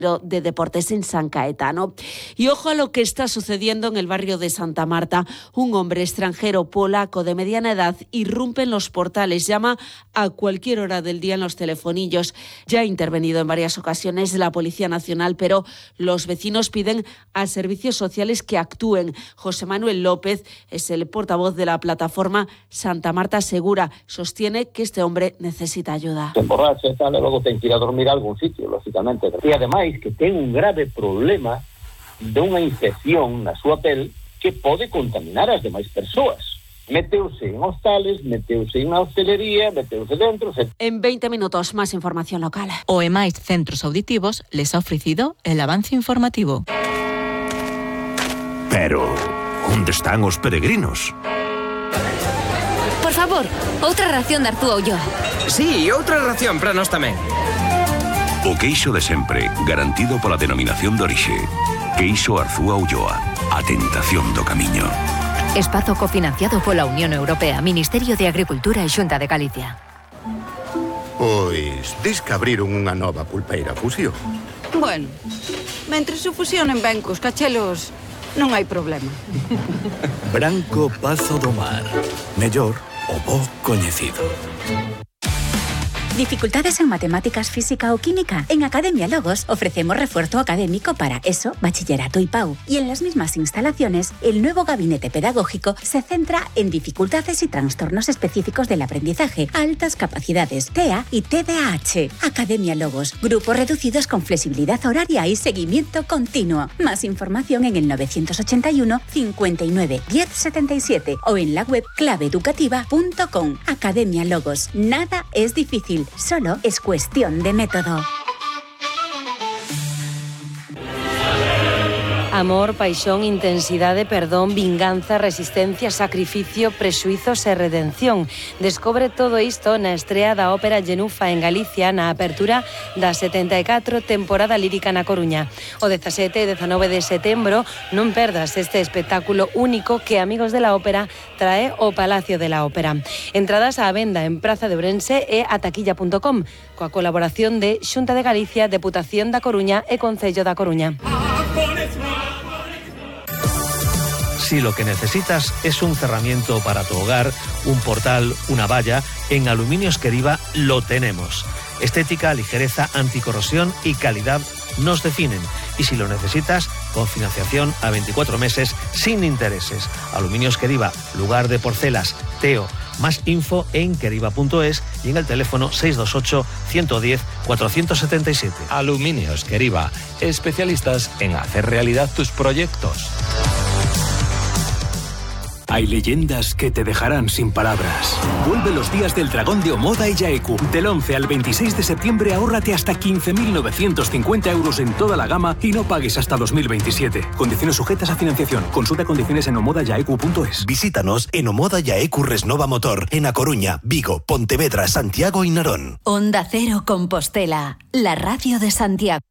de deportes en San Caetano. Y ojo a lo que está sucediendo en el barrio de Santa Marta. Un hombre extranjero polaco de mediana edad irrumpe en los portales, llama a cualquier hora del día en los telefonillos. Ya ha intervenido en varias ocasiones la Policía Nacional, pero los vecinos piden a servicios sociales que actúen. José Manuel López es el portavoz de la plataforma Santa Marta Segura. Sostiene que este hombre necesita ayuda. Se emborracha e tal, e logo ten que ir a dormir a algún sitio, lógicamente. E ademais que ten un grave problema de unha infección na súa pel que pode contaminar as demais persoas. Meteuse en hostales, meteuse en hostelería, meteuse dentro... En 20 minutos, más información local. OEMAIS Centros Auditivos les ha ofrecido el avance informativo. Pero, onde están os peregrinos? Por favor, outra ración de Artúa Ulloa. Sí, outra ración para nós tamén. O queixo de sempre, garantido pola denominación de orixe. Queixo Arzúa Ulloa, a tentación do camiño. Espazo cofinanciado pola Unión Europea, Ministerio de Agricultura e Xunta de Galicia. Pois, dis que abriron unha nova pulpeira Fusión. Bueno, mentres se fusionen ben cos cachelos, non hai problema. Branco Pazo do Mar. Mellor o bo coñecido. ¿Dificultades en matemáticas, física o química? En Academia Logos ofrecemos refuerzo académico para ESO, bachillerato y PAU. Y en las mismas instalaciones, el nuevo gabinete pedagógico se centra en dificultades y trastornos específicos del aprendizaje, altas capacidades, TEA y TDAH. Academia Logos, grupos reducidos con flexibilidad horaria y seguimiento continuo. Más información en el 981 59 10 77 o en la web claveeducativa.com. Academia Logos. Nada es difícil. Solo es cuestión de método. Amor, paixón, intensidade, perdón, vinganza, resistencia, sacrificio, prexuizos e redención. Descobre todo isto na estrea da ópera Genufa en Galicia na apertura da 74 temporada lírica na Coruña. O 17 e 19 de setembro non perdas este espectáculo único que Amigos de la Ópera trae ao Palacio de la Ópera. Entradas á venda en Praza de Ourense e a taquilla.com coa colaboración de Xunta de Galicia, Deputación da Coruña e Concello da Coruña. Si lo que necesitas es un cerramiento para tu hogar, un portal, una valla, en Aluminios Queriva lo tenemos. Estética, ligereza, anticorrosión y calidad nos definen. Y si lo necesitas, con financiación a 24 meses sin intereses. Aluminios Queriva, lugar de porcelas, Teo. Más info en queriva.es y en el teléfono 628 110 477. Aluminios Queriva, especialistas en hacer realidad tus proyectos. Hay leyendas que te dejarán sin palabras. Vuelve los días del Dragón de Omoda y Yaeku. Del 11 al 26 de septiembre ahórrate hasta 15.950 euros en toda la gama y no pagues hasta 2027. Condiciones sujetas a financiación. Consulta condiciones en omodayaeku.es. Visítanos en Omoda Yaeku Resnova Motor, en A Coruña, Vigo, Pontevedra, Santiago y Narón. Onda Cero Compostela, la radio de Santiago.